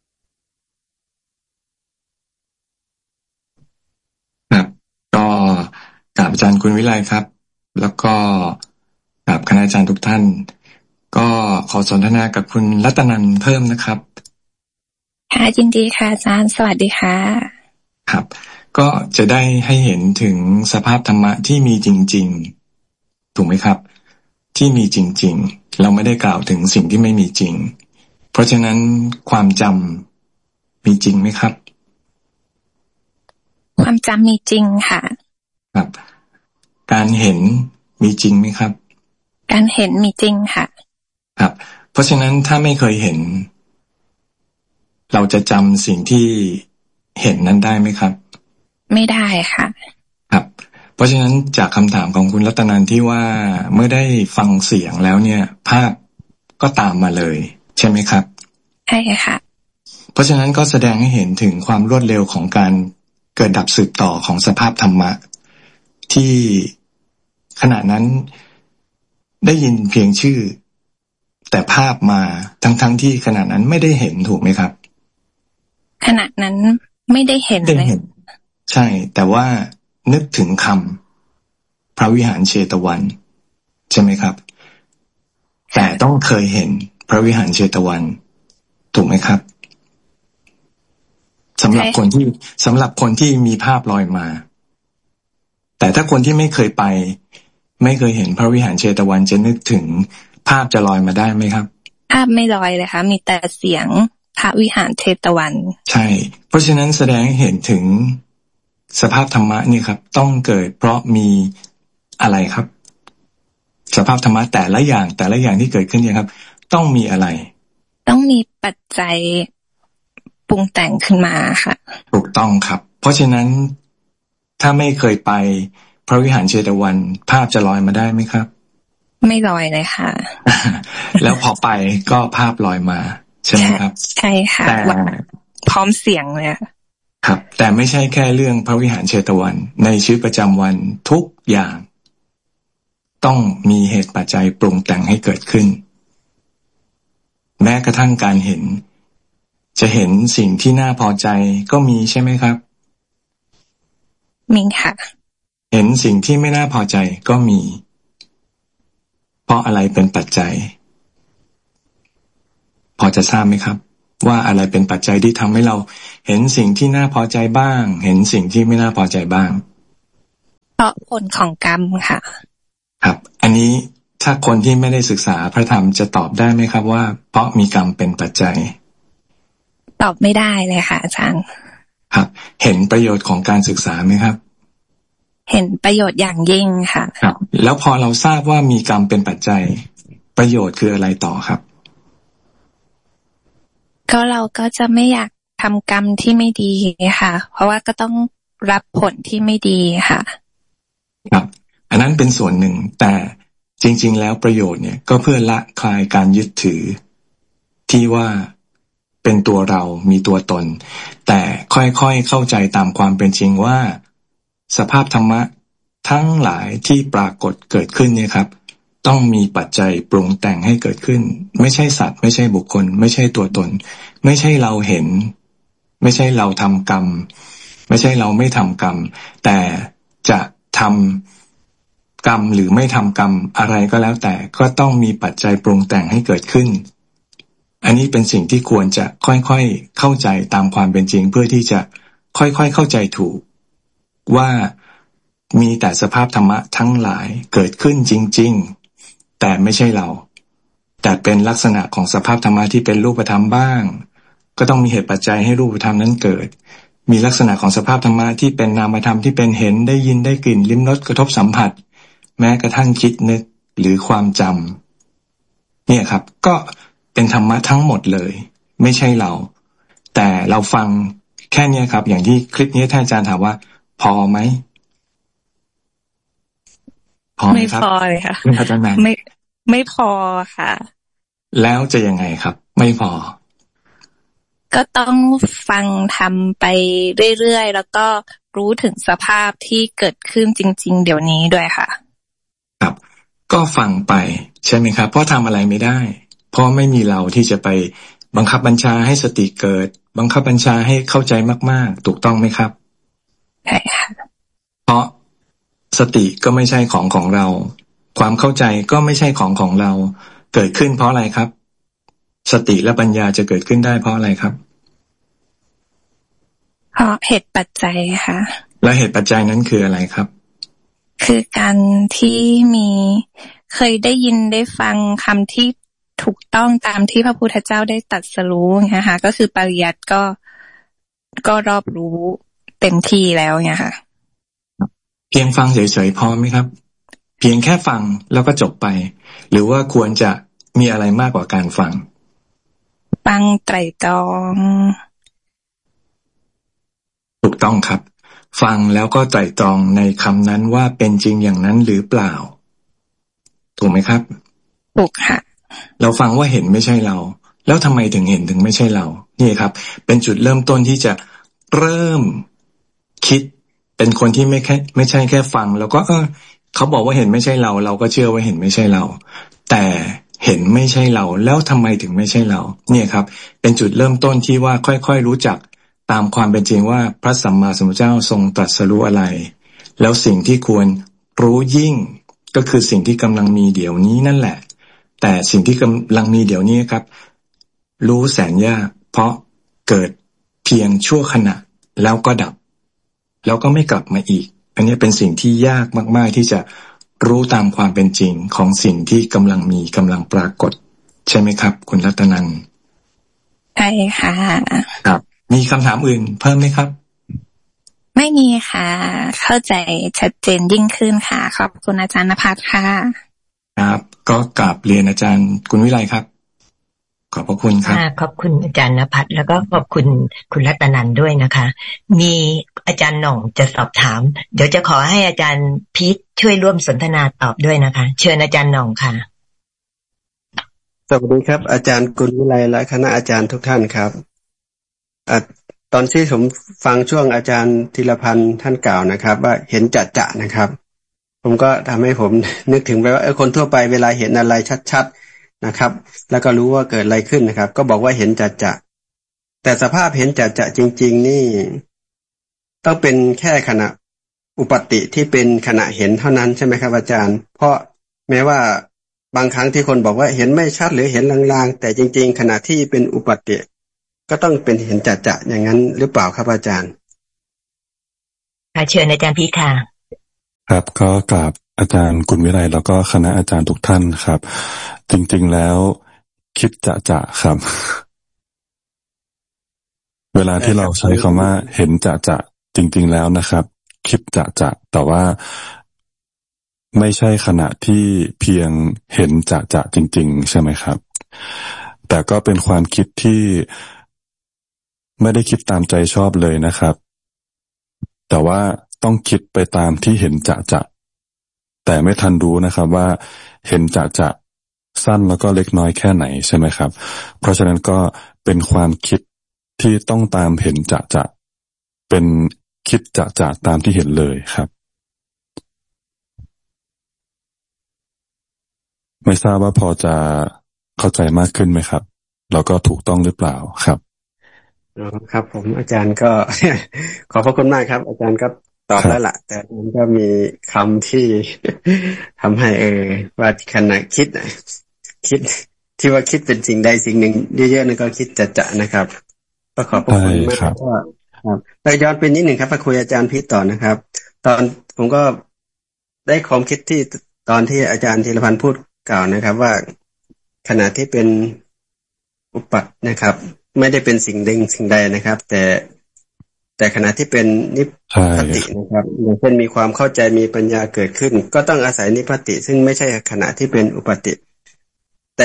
ครับก็กราบอาจารย์คุณวิไลครับแล้วก็กราบคณาจารย์ทุกท่านก็ขอสนทนากับคุณรัตนันเพิ่มนะครับค่ะยินดีค่ะอาจารย์สวัสดีค่ะครับก็จะได้ให้เห็นถึงสภาพธรรมะที่มีจริงๆถูกไหมครับที่มีจริงๆเราไม่ได้กล่าวถึงสิ่งที่ไม่มีจริงเพราะฉะนั้นความจำมีจริงไหมครับความจำมีจริงค่ะครับการเห็นมีจริงไหมครับการเห็นมีจริงค่ะครับเพราะฉะนั้นถ้าไม่เคยเห็นเราจะจำสิ่งที่เห็นนั้นได้ไหมครับไม่ได้ค่ะครับเพราะฉะนั้นจากคำถามของคุณรัตนันที่ว่าเมื่อได้ฟังเสียงแล้วเนี่ยภาพก็ตามมาเลยใช่ไหมครับใช่ค่ะเพราะฉะนั้นก็แสดงให้เห็นถึงความรวดเร็วของการเกิดดับสืบต่อของสภาพธรรมะที่ขณะนั้นได้ยินเพียงชื่อแต่ภาพมาทั้งๆ ท, ที่ขณะนั้นไม่ได้เห็นถูกไหมครับขณะนั้นไม่ได้เห็นเลยใช่แต่ว่านึกถึงคำพระวิหารเชตวันใช่ไหมครับแต่ต้องเคยเห็นพระวิหารเชตวันถูกไหมครับสำหรับคนที่สำหรับคนที่มีภาพลอยมาแต่ถ้าคนที่ไม่เคยไปไม่เคยเห็นพระวิหารเชตวันจะนึกถึงภาพจะลอยมาได้ไหมครับภาพไม่ลอยเลยค่ะมีแต่เสียงพระวิหารเชตวันใช่เพราะฉะนั้นแสดงให้เห็นถึงสภาพธรรมะนี่ครับต้องเกิดเพราะมีอะไรครับสภาพธรรมะแต่ละอย่างแต่ละอย่างที่เกิดขึ้นเนี่ยครับต้องมีอะไรต้องมีปัจจัยปรุงแต่งขึ้นมาค่ะถูกต้องครับเพราะฉะนั้นถ้าไม่เคยไปพระวิหารเชตวันภาพจะลอยมาได้ไหมครับไม่ลอยเลยค่ะแล้วพอไปก็ภาพลอยมาใช่ไหมครับใช่ค่ะแต่พร้อมเสียงเลยครับแต่ไม่ใช่แค่เรื่องพระวิหารเชตวันในชีวิตประจำวันทุกอย่างต้องมีเหตุปัจจัยปรุงแต่งให้เกิดขึ้นแม้กระทั่งการเห็นจะเห็นสิ่งที่น่าพอใจก็มีใช่ไหมครับมีค่ะเห็นสิ่งที่ไม่น่าพอใจก็มีเพราะอะไรเป็นปัจจัยพอจะทราบไหมครับว่าอะไรเป็นปัจจัยที่ทำให้เราเห็นสิ่งที่น่าพอใจบ้างเห็นสิ่งที่ไม่น่าพอใจบ้างเพราะผลของกรรมค่ะครับอันนี้ถ้าคนที่ไม่ได้ศึกษาพระธรรมจะตอบได้ไหมครับว่าเพราะมีกรรมเป็นปัจจัยตอบไม่ได้เลยค่ะอาจารย์ครับเห็นประโยชน์ของการศึกษาไหมครับเห็นประโยชน์อย่างยิ่งค่ะครับแล้วพอเราทราบว่ามีกรรมเป็นปัจจัยประโยชน์คืออะไรต่อครับก็เราก็จะไม่อยากทำกรรมที่ไม่ดีค่ะเพราะว่าก็ต้องรับผลที่ไม่ดีค่ะครับอันนั้นเป็นส่วนหนึ่งแต่จริงๆแล้วประโยชน์เนี่ยก็เพื่อละคลายการยึดถือที่ว่าเป็นตัวเรามีตัวตนแต่ค่อยๆเข้าใจตามความเป็นจริงว่าสภาพธรรมะทั้งหลายที่ปรากฏเกิดขึ้นเนี่ยครับต้องมีปัจจัยปรุงแต่งให้เกิดขึ้นไม่ใช่สัตว์ไม่ใช่บุคคลไม่ใช่ตัวตนไม่ใช่เราเห็นไม่ใช่เราทำกรรมไม่ใช่เราไม่ทำกรรมแต่จะทำกรรมหรือไม่ทำกรรมอะไรก็แล้วแต่ก็ต้องมีปัจจัยปรุงแต่งให้เกิดขึ้นอันนี้เป็นสิ่งที่ควรจะค่อยๆเข้าใจตามความเป็นจริงเพื่อที่จะค่อยๆเข้าใจถูกว่ามีแต่สภาพธรรมะทั้งหลายเกิดขึ้นจริงๆแต่ไม่ใช่เราแต่เป็นลักษณะของสภาพธรรมะที่เป็นรูปธรรมบ้างก็ต้องมีเหตุปัจจัยให้รูปธรรมนั้นเกิดมีลักษณะของสภาพธรรมะที่เป็นนามธรรมที่เป็นเห็นได้ยินได้กลิ่นลิ้มรสกระทบสัมผัสแม้กระทั่งคิดนึกหรือความจำเนี่ยครับก็เป็นธรรมะทั้งหมดเลยไม่ใช่เราแต่เราฟังแค่นี้ครับอย่างที่คลิปนี้ท่านอาจารย์ถามว่าพอไหมพอไหมครับไม่พอเลยค่ะคุณพัฒนาไม่ไม่พอค่ะแล้วจะยังไงครับไม่พอก็ต้องฟังทำไปเรื่อยๆแล้วก็รู้ถึงสภาพที่เกิดขึ้นจริงๆเดี๋ยวนี้ด้วยค่ะครับก็ฟังไปใช่ไหมครับเพราะทำอะไรไม่ได้เพราะไม่มีเราที่จะไปบังคับบัญชาให้สติเกิดบังคับบัญชาให้เข้าใจมากๆถูกต้องไหมครับใช่ค่ะเพราะสติก็ไม่ใช่ของของเราความเข้าใจก็ไม่ใช่ของของเราเกิดขึ้นเพราะอะไรครับสติและปัญญาจะเกิดขึ้นได้เพราะอะไรครับเพราะเหตุปัจจัยค่ะและเหตุปัจจัยนั้นคืออะไรครับคือการที่มีเคยได้ยินได้ฟังคำที่ถูกต้องตามที่พระพุทธเจ้าได้ตรัสรู้นะคะก็คือปริยัติก็ก็รอบรู้เต็มที่แล้วเนี่ยค่ะเพียงฟังเฉยๆพอไหมครับเพียงแค่ฟังแล้วก็จบไปหรือว่าควรจะมีอะไรมากกว่าการฟังฟังไตร่ตรองถูกต้องครับฟังแล้วก็ไตร่ตรองในคำนั้นว่าเป็นจริงอย่างนั้นหรือเปล่าถูกไหมครับถูกค่ะเราฟังว่าเห็นไม่ใช่เราแล้วทำไมถึงเห็นถึงไม่ใช่เรานี่ครับเป็นจุดเริ่มต้นที่จะเริ่มคิดเป็นคนที่ไม่แค่ไม่ใช่แค่ฟังแล้วก็เออเขาบอกว่าเห็นไม่ใช่เราเราก็เชื่อว่าเห็นไม่ใช่เราแต่เห็นไม่ใช่เราแล้วทำไมถึงไม่ใช่เราเนี่ยครับเป็นจุดเริ่มต้นที่ว่าค่อยๆรู้จักตามความเป็นจริงว่าพระสัมมาสัมพุทธเจ้าทรงตรัสรู้อะไรแล้วสิ่งที่ควรรู้ยิ่งก็คือสิ่งที่กำลังมีเดี๋ยวนี้นั่นแหละแต่สิ่งที่กำลังมีเดี๋ยวนี้ครับรู้แสนยากเพราะเกิดเพียงชั่วขณะแล้วก็ดับแล้วก็ไม่กลับมาอีกอันนี้เป็นสิ่งที่ยากมากๆที่จะรู้ตามความเป็นจริงของสิ่งที่กำลังมีกำลังปรากฏใช่ไหมครับคุณรัตนันท์ใช่ค่ะครับมีคำถามอื่นเพิ่มไหมครับไม่มีค่ะเข้าใจชัดเจนยิ่งขึ้นค่ะขอบคุณอาจารย์ณภัทรค่ะครับก็กราบเรียนอาจารย์คุณวิไลครับขอบพระคุณครับขอบคุณอาจารย์ณภัทรแล้วก็ขอบคุณคุณรัตนันท์ด้วยนะคะมีอาจารย์หน่องจะสอบถามเดี๋ยวจะขอให้อาจารย์พีทช่วยร่วมสนทนาตอบด้วยนะคะเชิญอาจารย์หน่องค่ะสวัสดีครับอาจารย์กุลวิไลและคณะอาจารย์ทุกท่านครับอ่ะตอนที่ผมฟังช่วงอาจารย์ธีรพันธ์ท่านกล่าวนะครับว่าเห็นจัดจะนะครับผมก็ทำให้ผมนึกถึงไปว่าเออคนทั่วไปเวลาเห็นอะไรชัดๆนะครับแล้วก็รู้ว่าเกิดอะไรขึ้นนะครับก็บอกว่าเห็นจัดจะแต่สภาพเห็นจัดจะจริงๆนี่ต้องเป็นแค่ขณะอุปติที่เป็นขณะเห็นเท่านั้นใช่ไหมครับอาจารย์เพราะแม้ว่าบางครั้งที่คนบอกว่าเห็นไม่ชัดหรือเห็นลางๆแต่จริงๆขณะที่เป็นอุปติก็ต้องเป็นเห็นจัดจะอย่างนั้นหรือเปล่าครับอาจารย์ค่ะเชิญอาจารย์พีค่ะครับก็กราบอาจารย์กุลวิไลแล้วก็คณะอาจารย์ทุกท่านครับจริงๆแล้วคิดจะจะครับเวลาที่เราใช้คำว่าเห็นจะจะจริงๆแล้วนะครับคิดจะจะแต่ว่าไม่ใช่ขณะที่เพียงเห็นจะจะจริงๆใช่ไหมครับแต่ก็เป็นความคิดที่ไม่ได้คิดตามใจชอบเลยนะครับแต่ว่าต้องคิดไปตามที่เห็นจะจะแต่ไม่ทันรู้นะครับว่าเห็นจะจะสั้นแล้วก็เล็กน้อยแค่ไหนใช่ไหมครับเพราะฉะนั้นก็เป็นความคิดที่ต้องตามเห็นจะจะเป็นคิดจะจะตามที่เห็นเลยครับไม่ทราบว่าพอจะเข้าใจมากขึ้นไหมครับแล้วก็ถูกต้องหรือเปล่าครับอ๋อครับผมอาจารย์ก็ ขอบพระคุณมากครับอาจารย์ก็ตอบแล้วล่ะแต่มันก็มีคำที่ ทำให้เออว่าขณะคิดคิดที่ว่าคิดเป็นสิ่งใดสิ่งหนึ่งเยอะๆนั่นก็คิดจะจะนะครับก็ขอบพระคุณมากครับครับแล้วย้อนไปนิดหนึ่งครับมาคุยอาจารย์พิษต่อนะครับตอนผมก็ได้ความคิดที่ตอนที่อาจารย์ธีรพันธ์พูดกล่าวนะครับว่าขณะที่เป็นอุปัฏนะครับไม่ได้เป็นสิ่งใดสิ่งใดนะครับแต่แต่ขณะที่เป็นนิพพตินะครับอย่างเช่นมีความเข้าใจมีปัญญาเกิดขึ้นก็ต้องอาศัยนิพพติซึ่งไม่ใช่ขณะที่เป็นอุปติแต่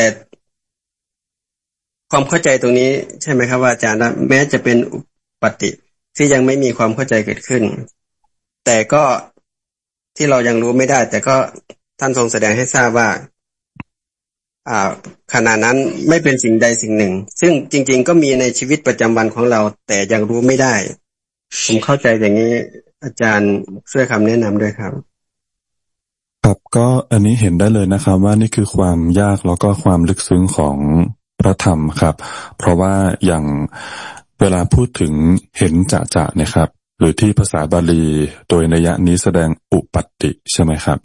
ความเข้าใจตรงนี้ใช่ไหมครับว่าอาจารย์แม้จะเป็นอุปติที่ยังไม่มีความเข้าใจเกิดขึ้นแต่ก็ที่เรายังรู้ไม่ได้แต่ก็ท่านทรงแสดงให้ทราบว่าอ่าขณะนั้นไม่เป็นสิ่งใดสิ่งหนึ่งซึ่งจริงๆก็มีในชีวิตประจำวันของเราแต่ยังรู้ไม่ได้ผมเข้าใจอย่างนี้อาจารย์ช่วยคำแนะนำด้วยครับครับก็อันนี้เห็นได้เลยนะครับว่านี่คือความยากแล้วก็ความลึกซึ้งของพระธรรมครับเพราะว่าอย่างเวลาพูดถึงเห็นจะจะเนี่ยครับหรือที่ภาษาบาลีโดยนัยนี้แสดงอุปัฏฐิใช่ไหมครับ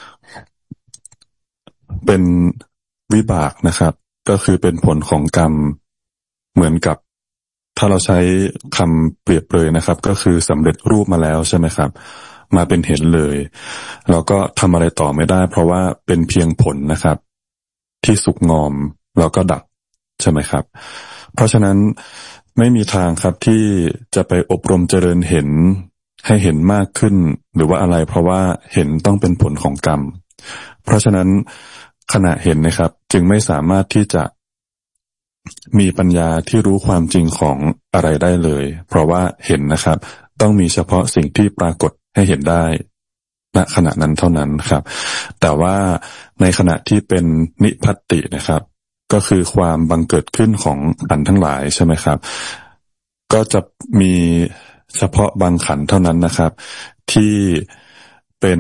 เป็นวิบากนะครับก็คือเป็นผลของกรรมเหมือนกับถ้าเราใช้คำเปรียบเลยนะครับก็คือสำเร็จรูปมาแล้วใช่ไหมครับมาเป็นเห็นเลยแล้วก็ทำอะไรต่อไม่ได้เพราะว่าเป็นเพียงผลนะครับที่สุกงอมแล้วก็ดับใช่ไหมครับเพราะฉะนั้นไม่มีทางครับที่จะไปอบรมเจริญเห็นให้เห็นมากขึ้นหรือว่าอะไรเพราะว่าเห็นต้องเป็นผลของกรรมเพราะฉะนั้นขณะเห็นนะครับจึงไม่สามารถที่จะมีปัญญาที่รู้ความจริงของอะไรได้เลยเพราะว่าเห็นนะครับต้องมีเฉพาะสิ่งที่ปรากฏให้เห็นได้ณขณะนั้นเท่านั้นครับแต่ว่าในขณะที่เป็นนิพพตินะครับก็คือความบังเกิดขึ้นของขันธ์ทั้งหลายใช่ไหมครับก็จะมีเฉพาะบางขันธ์เท่านั้นนะครับที่เป็น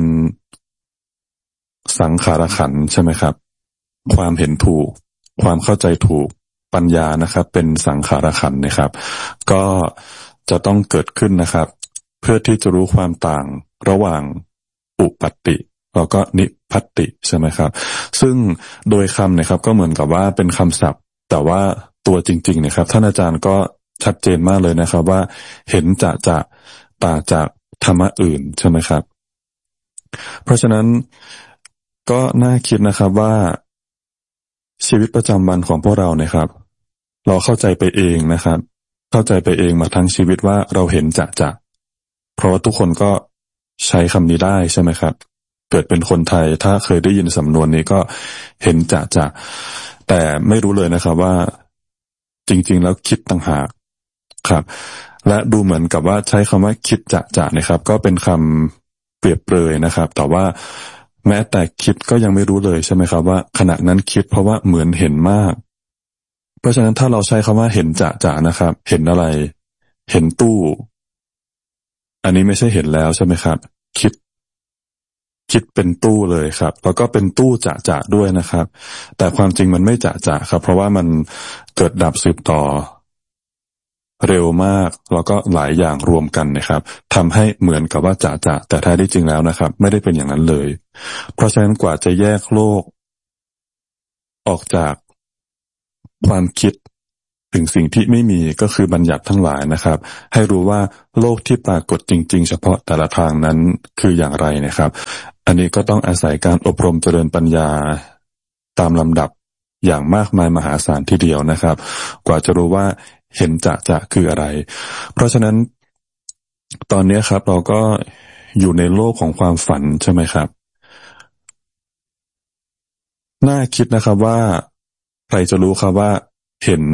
สังขารขันธ์ใช่ไหมครับความเห็นถูกความเข้าใจถูกปัญญานะครับเป็นสังขารขันธ์นะครับก็จะต้องเกิดขึ้นนะครับเพื่อที่จะรู้ความต่างระหว่างอุปัฏฐิแล้วก็นิพพติใช่ไหมครับซึ่งโดยคำนะครับก็เหมือนกับว่าเป็นคำศัพท์แต่ว่าตัวจริงๆเนี่ยครับท่านอาจารย์ก็ชัดเจนมากเลยนะครับว่าเห็นจะจะต่างจากธรรมะอื่นใช่ไหมครับเพราะฉะนั้นก็น่าคิดนะครับว่าชีวิตประจำวันของพวกเราเนี่ยครับเราเข้าใจไปเองนะครับเข้าใจไปเองมาทั้งชีวิตว่าเราเห็นจะจะเพราะว่าทุกคนก็ใช้คำนี้ได้ใช่ไหมครับเกิดเป็นคนไทยถ้าเคยได้ยินสำนวนนี้ก็เห็นจะจะแต่ไม่รู้เลยนะครับว่าจริงๆแล้วคิดต่างหากครับและดูเหมือนกับว่าใช้คำว่าคิดจะจะนะครับก็เป็นคำเปรียบเปรยนะครับแต่ว่าแม้แต่คิดก็ยังไม่รู้เลยใช่ไหมครับว่าขณะนั้นคิดเพราะว่าเหมือนเห็นมากเพราะฉะนั้นถ้าเราใช้คำว่าเห็นจะจะนะครับเห็นอะไรเห็นตู้อันนี้ไม่ใช่เห็นแล้วใช่ไหมครับคิดคิดเป็นตู้เลยครับแล้วก็เป็นตู้จะจะด้วยนะครับแต่ความจริงมันไม่จะจะครับเพราะว่ามันเกิดดับสืบต่อเร็วมากแล้วก็หลายอย่างรวมกันนะครับทำให้เหมือนกับว่าจะจะแต่แท้ที่จริงแล้วนะครับไม่ได้เป็นอย่างนั้นเลยเพราะฉะนั้นกว่าจะแยกโลกออกจากความคิดถึงสิ่งที่ไม่มีก็คือบัญญัติทั้งหลายนะครับให้รู้ว่าโลกที่ปรากฏจริงๆเฉพาะแต่ละทางนั้นคืออย่างไรนะครับอันนี้ก็ต้องอาศัยการอบรมเจริญปัญญาตามลำดับอย่างมากมายมหาศาลทีเดียวนะครับกว่าจะรู้ว่าเห็นจะจะคืออะไรเพราะฉะนั้นตอนนี้ครับเราก็อยู่ในโลกของความฝันใช่ไหมครับน่าคิดนะครับว่าใครจะรู้ครับว่าเห็น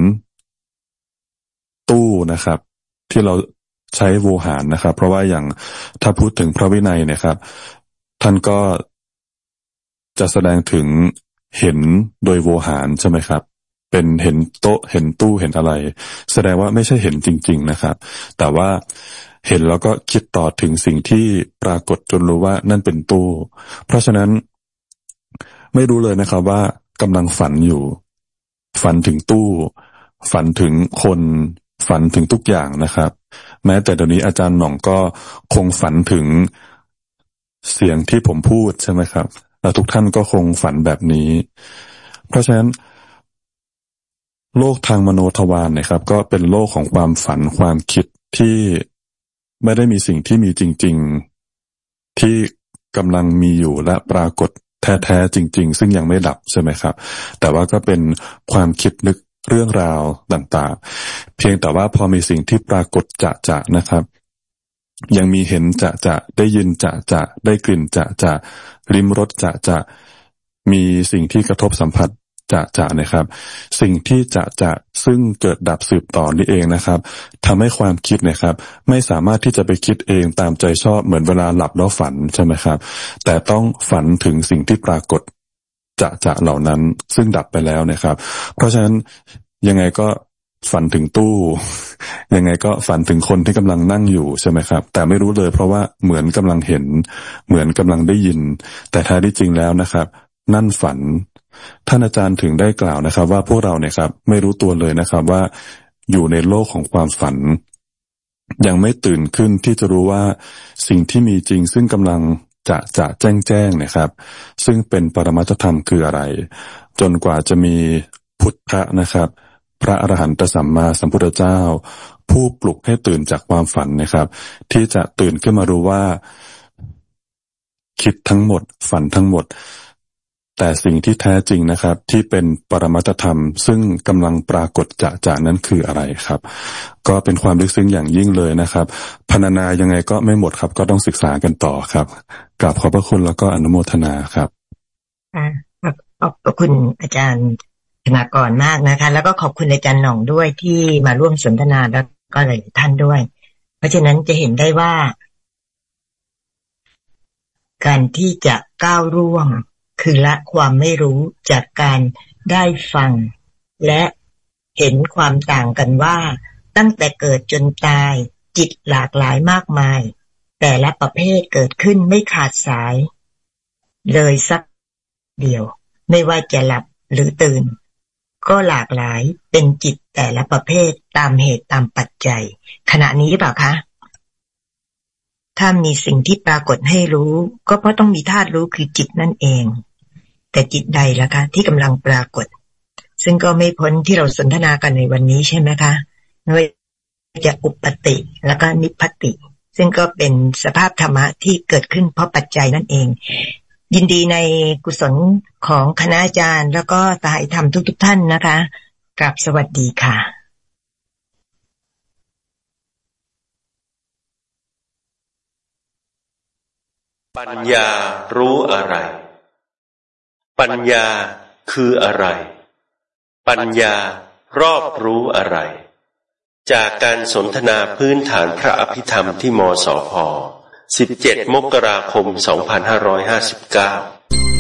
ตู้นะครับที่เราใช้โวหารนะครับเพราะว่าอย่างถ้าพูดถึงพระวินัยเนี่ยครับท่านก็จะแสดงถึงเห็นโดยโวหารใช่ไหมครับเป็นเห็นโต๊ะเห็นตู้เห็นอะไรแสดงว่าไม่ใช่เห็นจริงๆนะครับแต่ว่าเห็นแล้วก็คิดต่อถึงสิ่งที่ปรากฏจนรู้ว่านั่นเป็นตู้เพราะฉะนั้นไม่รู้เลยนะครับว่ากำลังฝันอยู่ฝันถึงตู้ฝันถึงคนฝันถึงทุกอย่างนะครับแม้แต่เดี๋ยวนี้อาจารย์หน่องก็คงฝันถึงเสียงที่ผมพูดใช่ไหมครับแล้วทุกท่านก็คงฝันแบบนี้เพราะฉะนั้นโลกทางมโนทวารนะครับก็เป็นโลกของความฝันความคิดที่ไม่ได้มีสิ่งที่มีจริงๆที่กำลังมีอยู่และปรากฏแท้ๆจริงๆซึ่งยังไม่ดับใช่ไหมครับแต่ว่าก็เป็นความคิดนึกเรื่องราวต่างๆเพียงแต่ว่าพอมีสิ่งที่ปรากฏจะๆนะครับยังมีเห็นจะๆได้ยินจะๆได้กลิ่นจะๆลิ้มรสจะๆมีสิ่งที่กระทบสัมผัสจะๆนะครับสิ่งที่จะๆซึ่งเกิดดับสืบต่อนี่เองนะครับทำให้ความคิดนะครับไม่สามารถที่จะไปคิดเองตามใจชอบเหมือนเวลาหลับแล้วฝันใช่ไหมครับแต่ต้องฝันถึงสิ่งที่ปรากฏจะๆเหล่านั้นซึ่งดับไปแล้วนะครับเพราะฉะนั้นยังไงก็ฝันถึงตู้ยังไงก็ฝันถึงคนที่กำลังนั่งอยู่ใช่ไหมครับแต่ไม่รู้เลยเพราะว่าเหมือนกำลังเห็นเหมือนกำลังได้ยินแต่แท้ที่จริงแล้วนะครับนั่นฝันท่านอาจารย์ถึงได้กล่าวนะครับว่าพวกเราเนี่ยครับไม่รู้ตัวเลยนะครับว่าอยู่ในโลกของความฝันยังไม่ตื่นขึ้นที่จะรู้ว่าสิ่งที่มีจริงซึ่งกำลังจะจะแจ้งแจ้งนะครับซึ่งเป็นปรมัตถธรรมคืออะไรจนกว่าจะมีพุทธะนะครับพระอรหันตสัมมาสัมพุทธเจ้าผู้ปลุกให้ตื่นจากความฝันนะครับที่จะตื่นขึ้นมารู้ว่าคิดทั้งหมดฝันทั้งหมดแต่สิ่งที่แท้จริงนะครับที่เป็นปรมัตถธรรมซึ่งกำลังปรากฏจะจะนั้นคืออะไรครับก็เป็นความลึกซึ้งอย่างยิ่งเลยนะครับพรรณนายังไงก็ไม่หมดครับก็ต้องศึกษากันต่อครับกราบขอบพระคุณแล้วก็อนุโมทนาครับค่ะขอบพระคุณอาจารย์ธนากรมากนะคะแล้วก็ขอบคุณอาจารย์หน่องด้วยที่มาร่วมสนทนาแล้วก็หลายท่านด้วยเพราะฉะนั้นจะเห็นได้ว่าการที่จะก้าวล่วงคือละความไม่รู้จากการได้ฟังและเห็นความต่างกันว่าตั้งแต่เกิดจนตายจิตหลากหลายมากมายแต่ละประเภทเกิดขึ้นไม่ขาดสายเลยสักเดียวไม่ว่าจะหลับหรือตื่นก็หลากหลายเป็นจิตแต่ละประเภทตามเหตุตามปัจจัยขณะนี้หรือเปล่าคะถ้ามีสิ่งที่ปรากฏให้รู้ก็เพราะต้องมีธาตุรู้คือจิตนั่นเองแต่จิตใดล่ะคะที่กำลังปรากฏซึ่งก็ไม่พ้นที่เราสนทนากันในวันนี้ใช่ไหมคะไม่ว่าจะอุปติแล้วก็นิพพติซึ่งก็เป็นสภาพธรรมะที่เกิดขึ้นเพราะปัจจัยนั่นเองยินดีในกุศลของคณาจารย์แล้วก็สหายธรรมทุกๆท่านนะคะกราบสวัสดีค่ะปัญญารู้อะไรปัญญาคืออะไรปัญญารอบรู้อะไรจากการสนทนาพื้นฐานพระอภิธรรมที่มสพสิบเจ็ดมกราคมสองพันห้าร้อยห้าสิบเก้า